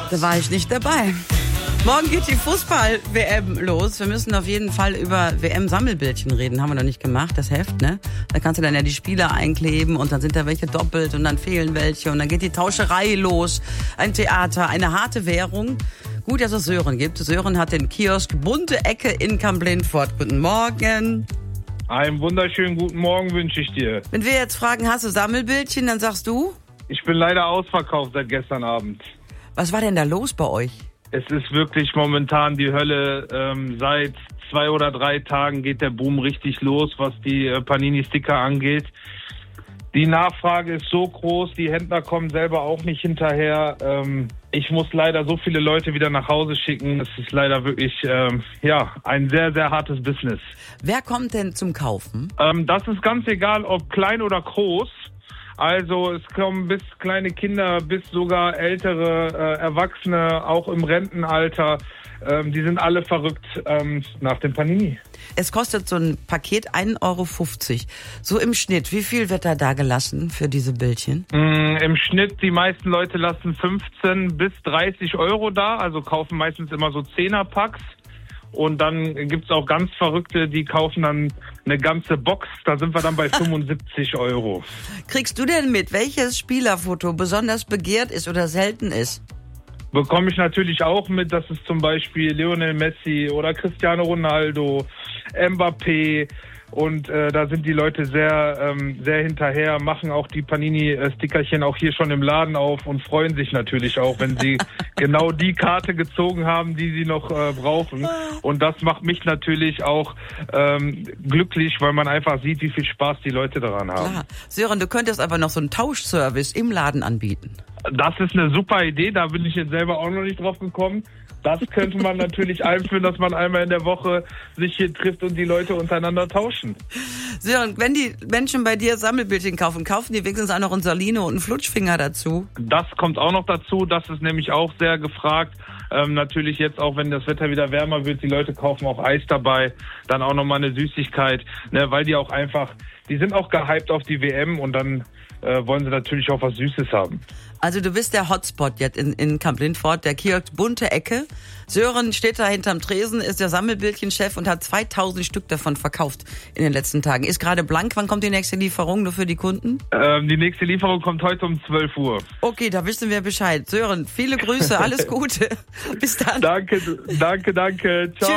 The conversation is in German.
Da war ich nicht dabei. Morgen geht die Fußball-WM los. Wir müssen auf jeden Fall über WM-Sammelbildchen reden. Haben wir noch nicht gemacht, das Heft, ne? Da kannst du dann ja die Spieler einkleben und dann sind da welche doppelt und dann fehlen welche und dann geht die Tauscherei los. Ein Theater, eine harte Währung. Gut, dass es Sören gibt. Sören hat den Kiosk Bunte Ecke in Kamp-Lintfort. Guten Morgen. Einen wunderschönen guten Morgen wünsche ich dir. Wenn wir jetzt fragen, hast du Sammelbildchen, dann sagst du? Ich bin leider ausverkauft seit gestern Abend. Was war denn da los bei euch? Es ist wirklich momentan die Hölle. Seit 2 oder 3 Tagen geht der Boom richtig los, was die Panini-Sticker angeht. Die Nachfrage ist so groß, die Händler kommen selber auch nicht hinterher. Ich muss leider so viele Leute wieder nach Hause schicken. Es ist leider wirklich ein sehr, sehr hartes Business. Wer kommt denn zum Kaufen? Das ist ganz egal, ob klein oder groß. Also es kommen bis kleine Kinder, bis sogar ältere Erwachsene, auch im Rentenalter. Die sind alle verrückt nach dem Panini. Es kostet so ein Paket 1,50 Euro. So im Schnitt, wie viel wird da gelassen für diese Bildchen? Im Schnitt, die meisten Leute lassen 15 bis 30 Euro da, also kaufen meistens immer so 10er-Packs. Und dann gibt's auch ganz Verrückte, die kaufen dann eine ganze Box. Da sind wir dann bei 75 Euro. Kriegst du denn mit, welches Spielerfoto besonders begehrt ist oder selten ist? Bekomme ich natürlich auch mit, dass es zum Beispiel Lionel Messi oder Cristiano Ronaldo, Mbappé und da sind die Leute sehr hinterher, machen auch die Panini-Stickerchen auch hier schon im Laden auf und freuen sich natürlich auch, wenn sie genau die Karte gezogen haben, die sie noch brauchen. Und das macht mich natürlich auch glücklich, weil man einfach sieht, wie viel Spaß die Leute daran haben. Klar. Sören, du könntest aber noch so einen Tauschservice im Laden anbieten. Das ist eine super Idee, da bin ich jetzt selber auch noch nicht drauf gekommen. Das könnte man natürlich einführen, dass man einmal in der Woche sich hier trifft und die Leute untereinander tauschen. Sören, wenn die Menschen bei dir Sammelbildchen kaufen die wenigstens auch noch einen Salino und einen Flutschfinger dazu? Das kommt auch noch dazu, das ist nämlich auch sehr gefragt. Natürlich jetzt auch, wenn das Wetter wieder wärmer wird, die Leute kaufen auch Eis dabei, dann auch nochmal eine Süßigkeit, ne, weil die auch einfach, die sind auch gehypt auf die WM und dann wollen sie natürlich auch was Süßes haben. Also du bist der Hotspot jetzt in Kamp-Lintfort, der Kiosk Bunte Ecke. Sören steht da hinterm Tresen, ist der Sammelbildchenchef und hat 2000 Stück davon verkauft in den letzten Tagen. Ist gerade blank, wann kommt die nächste Lieferung nur für die Kunden? Die nächste Lieferung kommt heute um 12 Uhr. Okay, da wissen wir Bescheid. Sören, viele Grüße, alles Gute. Bis dann. Danke. Ciao. Tschüss.